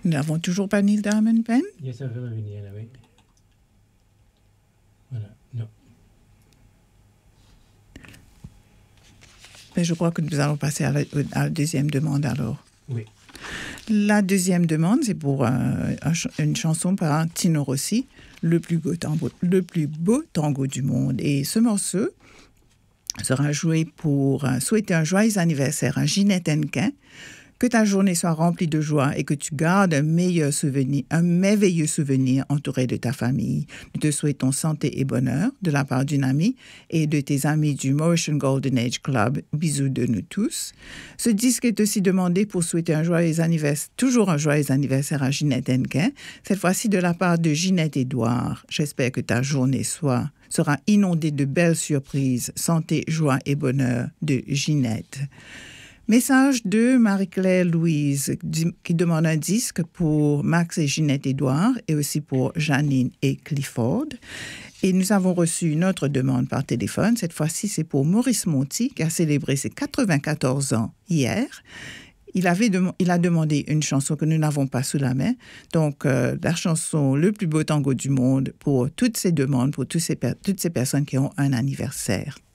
Nous n'avons toujours pas Neil Diamond Pen? Yes, ça va venir là, oui. Voilà, non. Mais je crois que nous allons passer à la deuxième demande alors. Oui. La deuxième demande, c'est pour une chanson par Tino Rossi, le plus beau tango du monde. Et ce morceau sera joué pour souhaiter un joyeux anniversaire à Ginette Hennequin, que ta journée soit remplie de joie et que tu gardes un merveilleux souvenir entouré de ta famille. Nous te souhaitons santé et bonheur de la part d'une amie et de tes amis du Mauritian Golden Age Club. Bisous de nous tous. Ce disque est aussi demandé pour souhaiter toujours un joyeux anniversaire à Ginette Hennequin, cette fois-ci de la part de Ginette Édouard. J'espère que ta journée sera inondée de belles surprises, santé, joie et bonheur de Ginette. Message de Marie-Claire Louise qui demande un disque pour Max et Ginette Édouard et aussi pour Janine et Clifford. Et nous avons reçu une autre demande par téléphone. Cette fois-ci, c'est pour Maurice Monti qui a célébré ses 94 ans hier. Il a demandé une chanson que nous n'avons pas sous la main. Donc, la chanson Le plus beau tango du monde pour toutes ces demandes, pour toutes ces personnes qui ont un anniversaire.